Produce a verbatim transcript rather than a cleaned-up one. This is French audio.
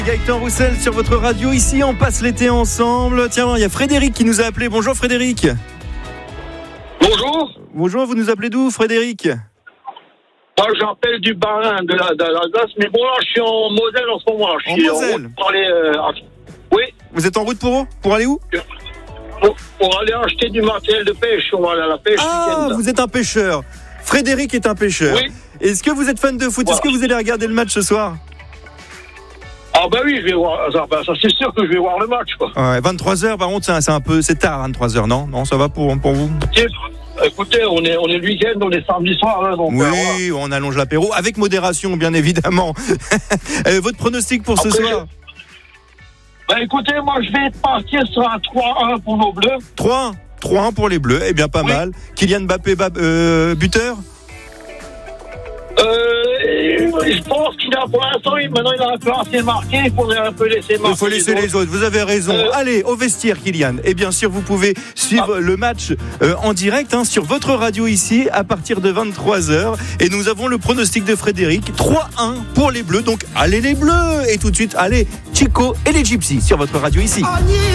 Gaëtan Roussel sur votre radio, ici on passe l'été ensemble. Tiens, il y a Frédéric qui nous a appelé. Bonjour Frédéric. Bonjour. Bonjour, vous nous appelez d'où Frédéric? Moi j'appelle du Bas-Rhin de, la, de l'Alsace, mais bon là je suis en Moselle en ce moment. Je En suis Moselle. en route pour aller, euh, oui, Vous êtes en route pour où? Pour aller où? pour, pour aller acheter du matériel de pêche. On va aller à la pêche Ah, week-end. vous êtes un pêcheur. Frédéric est un pêcheur. Oui. Est-ce que vous êtes fan de foot? Voilà. Est-ce que vous allez regarder le match ce soir? Ah ben oui, je vais voir. Ça, ben, ça c'est sûr que je vais voir le match quoi. Ouais, vingt-trois heures par contre, c'est un, c'est un peu, c'est tard vingt-trois heures, non? Non, ça va pour, pour vous? Écoutez, on est, on est le week-end, on est samedi soir. Hein, donc, Oui, euh, voilà. on allonge l'apéro, avec modération bien évidemment. Euh, votre pronostic pour ce Après, soir? Ben écoutez, moi je vais partir sur un trois un pour nos Bleus. trois un. trois un pour les Bleus, eh bien pas Oui. mal. Kylian Mbappé, Bab- euh, buteur? Euh, je pense qu'il a pour l'instant, il- maintenant il a un peu assez marqué, il faudrait un peu laisser marquer. Il faut laisser les autres, vous avez raison. Euh, Allez, au vestiaire, Kylian. Et bien sûr, vous pouvez suivre Ah. le match euh, en direct hein, sur votre radio ici à partir de vingt-trois heures. Et nous avons le pronostic de Frédéric, trois un pour les Bleus. Donc, allez les Bleus. Et tout de suite, allez, Chico et les Gypsies sur votre radio ici.